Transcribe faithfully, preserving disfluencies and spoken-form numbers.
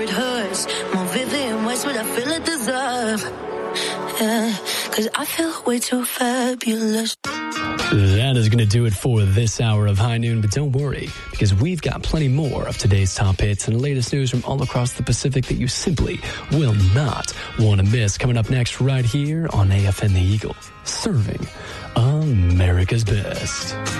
It hurts more vivid in ways what I feel it deserve. Yeah, cause I feel way too fabulous. That is going to do it for this hour of High Noon, but don't worry, because we've got plenty more of today's top hits and the latest news from all across the Pacific that you simply will not want to miss. Coming up next right here on A F N The Eagle, serving America's best.